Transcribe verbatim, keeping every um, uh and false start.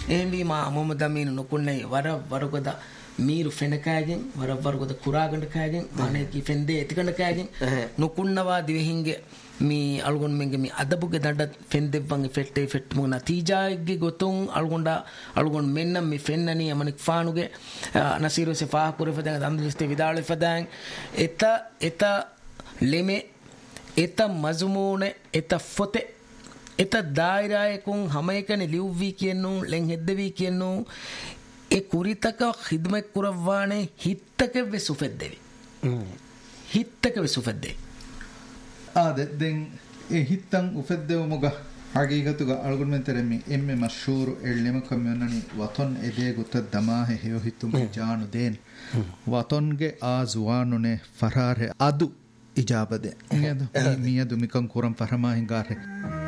එහෙම මා මොහමද අමීන් නුකුන්නේ වර වරගොද මීරු ෆෙනකාගෙන් වර වරගොද කුරාගඬ කාගෙන් අනේ කි ෆෙන්දේ එතිකඬ කාගෙන් නුකුන්නවා දිවෙහින්ගේ මේ අල්ගොන් මෙන්ගේ මේ අදබුගේ දඩ ෆෙන්දෙව්වන්ගේ ෆෙට්ටේ ෆෙට් මොන නතිජාගේ ගොතුන් අල්ගොන්ඩා අල්ගොන් මෙන්න මේ ෆෙන්නනි යමනික් ෆානුගේ නසීරු සෆා කුරේ ෆදන් අම්දලිස්තේ විදාලේ ෆදන් එත එත ලෙමෙ එත මස්මූනේ එත ෆොතේ එත දායිරායකුන් හැම එකනේ ලිව්වි කියනු ලෙන් හෙද්දවි කියනු ඒ කුරිතක ඛිදමත් කුරවානේ හිත්තක වෙසුෆෙද්දෙවි හිත්තක වෙසුෆෙද්දේ ආද දෙන් ඒ හිත්තන් උෆෙද්දෙව මොග හගීගතුග අල්ගොන්මෙන්තරෙමි එම්මෙ මෂූරු එල්ලෙම කම්යොන්නනි වතොන් එදේ ගොත දමාහෙ හේව හිතුම් ජානු දෙන් වතොන්ගේ ආ ජුවානුනේ ෆරාරේ අදු ඉජාබදේ මියදු මිකන් කුරම් ෆරමා හිඟාරේ